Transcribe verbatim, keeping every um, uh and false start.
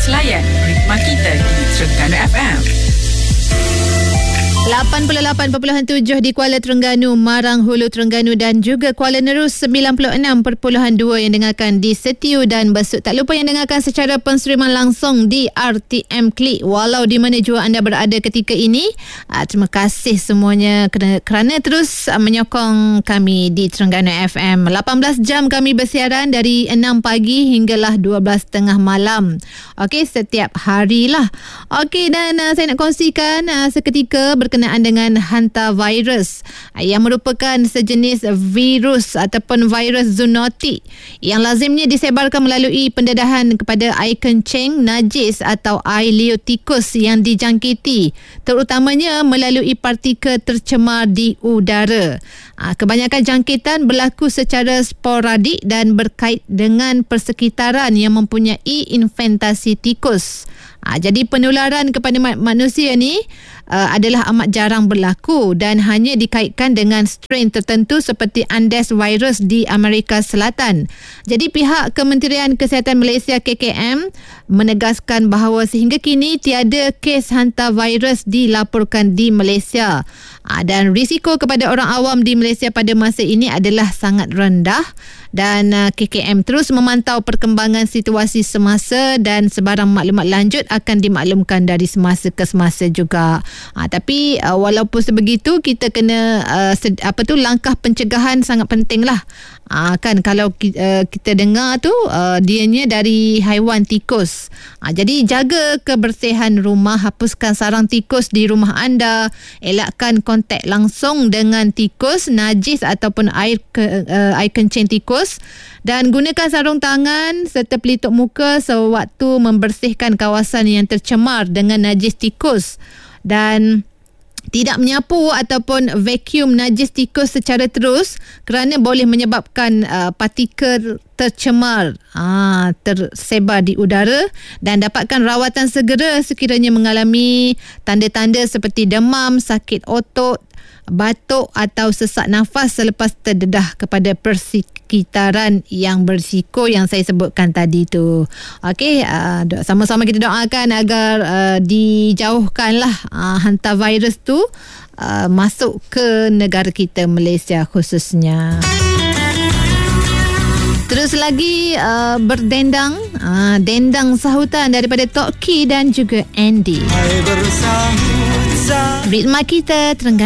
Terus layan ritma kita di Terengganu F M. lapan puluh lapan perpuluhan tujuh di Kuala Terengganu, Marang, Hulu Terengganu dan juga Kuala Nerus sembilan puluh enam perpuluhan dua yang dengarkan di Setiu dan Besut. Tak lupa yang dengarkan secara penstreaman langsung di R T M Klik walau di mana jua anda berada ketika ini. Uh, terima kasih semuanya kerana, kerana terus uh, menyokong kami di Terengganu F M. lapan belas jam kami bersiaran dari enam pagi hinggalah dua belas tiga puluh malam. Okey, setiap harilah. Okey, dan uh, saya nak kongsikan uh, seketika berkenaan dengan hantavirus yang merupakan sejenis virus ataupun virus zoonotik yang lazimnya disebarkan melalui pendedahan kepada air kencing, najis atau air liur tikus yang dijangkiti, terutamanya melalui partikel tercemar di udara. Kebanyakan jangkitan berlaku secara sporadik dan berkait dengan persekitaran yang mempunyai infektasi tikus. Ha, jadi penularan kepada manusia ni uh, adalah amat jarang berlaku dan hanya dikaitkan dengan strain tertentu seperti Andes virus di Amerika Selatan. Jadi pihak Kementerian Kesihatan Malaysia K K M menegaskan bahawa sehingga kini tiada kes hantavirus dilaporkan di Malaysia. Ha, dan risiko kepada orang awam di Malaysia pada masa ini adalah sangat rendah dan uh, K K M terus memantau perkembangan situasi semasa dan sebarang maklumat lanjut akan dimaklumkan dari semasa ke semasa juga. Ha, tapi uh, walaupun sebegitu kita kena uh, sed, apa tu langkah pencegahan sangat penting lah. Ha, kan kalau ki, uh, kita dengar tu uh, dianya dari haiwan tikus. Ha, jadi jaga kebersihan rumah, hapuskan sarang tikus di rumah anda, elakkan kontak langsung dengan tikus, najis ataupun air ke, uh, air kencing tikus dan gunakan sarung tangan serta pelitup muka sewaktu membersihkan kawasan yang tercemar dengan najis tikus dan tidak menyapu ataupun vacuum najis tikus secara terus kerana boleh menyebabkan uh, partikel tercemar uh, tersebar di udara dan dapatkan rawatan segera sekiranya mengalami tanda-tanda seperti demam, sakit otot, batuk atau sesak nafas selepas terdedah kepada persekitaran yang berisiko yang saya sebutkan tadi tu. Okey, uh, sama-sama kita doakan agar uh, dijauhkanlah uh, hantavirus tu uh, masuk ke negara kita Malaysia khususnya. Terus lagi uh, berdendang uh, dendang sahutan daripada Tok Ki dan juga Andy. Ritma kita Terengganu